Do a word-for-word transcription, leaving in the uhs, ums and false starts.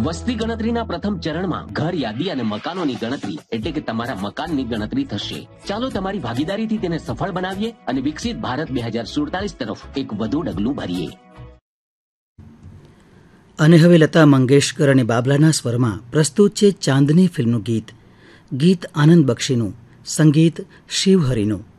વસ્તી ગણતરીના પ્રથમ ચરણમાં ઘર યાદી અને મકાનોની ગણતરી એટલે કે તમારા મકાનની ગણતરી થશે. ચાલો તમારી ભાગીદારીથી તેને સફળ બનાવીએ અને વિકસિત ભારત બે હજાર સુડતાલીસ તરફ એક વધુ ડગલું ભરીએ. અને હવે લતા મંગેશકર અને બાબલાના સ્વરમાં પ્રસ્તુત છે ચાંદની ફિલ્મનું ગીત. ગીત આનંદ બક્ષીનું, સંગીત શિવહરિનું.